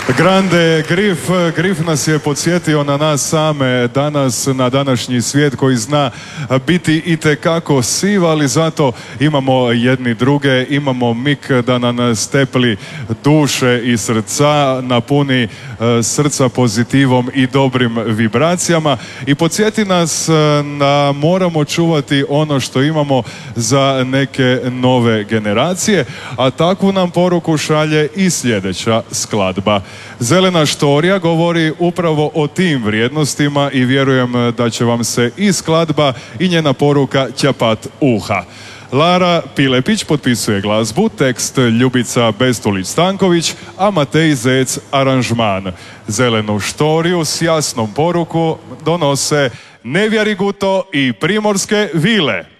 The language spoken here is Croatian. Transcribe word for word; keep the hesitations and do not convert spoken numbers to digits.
Grande Grif, Grif nas je podsjetio na nas same danas, na današnji svijet koji zna biti itekako siv, ali zato imamo jedni druge, imamo mik da nam stepli duše i srca, napuni srca pozitivom i dobrim vibracijama i podsjeti nas da moramo čuvati ono što imamo za neke nove generacije, a takvu nam poruku šalje i sljedeća skladba. Zelena štorija govori upravo o tim vrijednostima i vjerujem da će vam se i skladba i njena poruka ćapat uha. Lara Pilepić potpisuje glazbu, tekst Ljubica Bestulić-Stanković, a Matej Zec aranžman. Zelenu štoriju s jasnom poruku donose Nevjari Guto i Primorske vile.